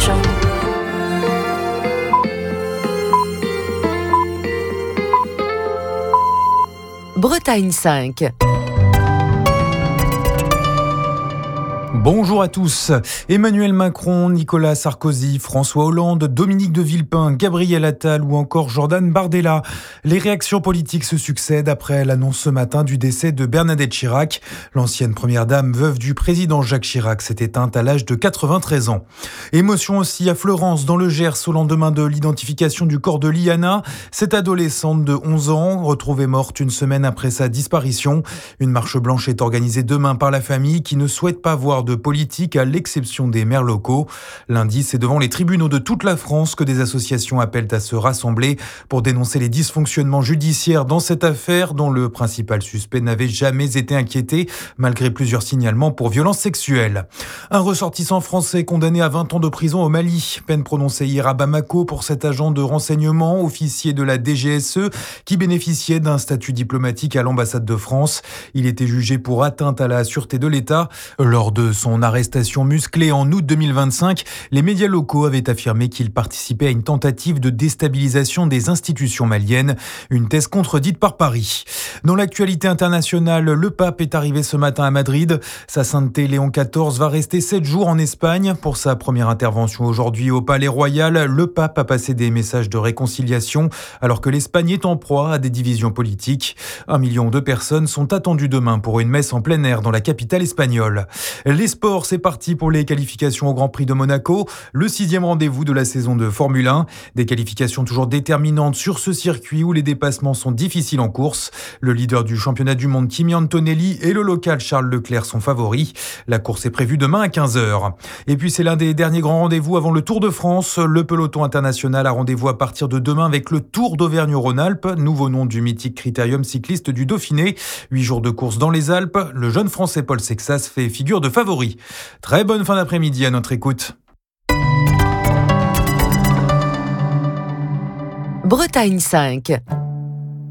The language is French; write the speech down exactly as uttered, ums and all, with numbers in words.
gens. Bretagne cinq. Bonjour à tous. Emmanuel Macron, Nicolas Sarkozy, François Hollande, Dominique de Villepin, Gabriel Attal ou encore Jordan Bardella. Les réactions politiques se succèdent après l'annonce ce matin du décès de Bernadette Chirac. L'ancienne première dame, veuve du président Jacques Chirac, s'est éteinte à l'âge de quatre-vingt-treize ans. Émotion aussi à Fleurance, dans le Gers, au lendemain de l'identification du corps de Liana. Cette adolescente de onze ans, retrouvée morte une semaine après sa disparition. Une marche blanche est organisée demain par la famille qui ne souhaite pas voir de politique à l'exception des maires locaux. Lundi, c'est devant les tribunaux de toute la France que des associations appellent à se rassembler pour dénoncer les dysfonctionnements judiciaires dans cette affaire dont le principal suspect n'avait jamais été inquiété malgré plusieurs signalements pour violences sexuelles. Un ressortissant français condamné à vingt ans de prison au Mali. Peine prononcée hier à Bamako pour cet agent de renseignement, officier de la D G S E, qui bénéficiait d'un statut diplomatique à l'ambassade de France. Il était jugé pour atteinte à la sûreté de l'État. Lors de son arrestation musclée en août deux mille vingt-cinq, les médias locaux avaient affirmé qu'il participait à une tentative de déstabilisation des institutions maliennes, une thèse contredite par Paris. Dans l'actualité internationale, le pape est arrivé ce matin à Madrid. Sa sainteté Léon quatorze va rester sept jours en Espagne. Pour sa première intervention aujourd'hui au Palais Royal, le pape a passé des messages de réconciliation alors que l'Espagne est en proie à des divisions politiques. Un million de personnes sont attendues demain pour une messe en plein air dans la capitale espagnole. Les sports, c'est parti pour les qualifications au Grand Prix de Monaco, le sixième rendez-vous de la saison de Formule un. Des qualifications toujours déterminantes sur ce circuit où les dépassements sont difficiles en course. Le leader du championnat du monde, Kimi Antonelli, et le local Charles Leclerc sont favoris. La course est prévue demain à quinze heures. Et puis c'est l'un des derniers grands rendez-vous avant le Tour de France. Le peloton international a rendez-vous à partir de demain avec le Tour d'Auvergne-Rhône-Alpes, nouveau nom du mythique critérium cycliste du Dauphiné. Huit jours de course dans les Alpes. Le jeune Français Paul Sexas fait figure de favori. Très bonne fin d'après-midi à notre écoute. Bretagne cinq.